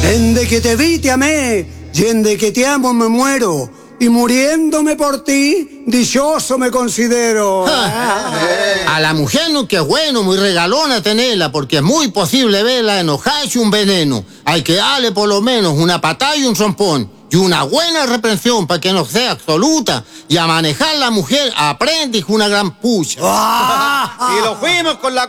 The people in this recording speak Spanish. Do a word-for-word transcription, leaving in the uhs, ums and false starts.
Desde que te vi te amé, y desde que te amo me muero, y muriéndome por ti, dichoso me considero. A la mujer no que es bueno, muy regalona tenerla, porque es muy posible verla enojarse un veneno. Hay que darle por lo menos una patada y un zompón, y una buena reprensión para que no sea absoluta. Y a manejar la mujer aprende una gran pucha. Y lo fuimos con la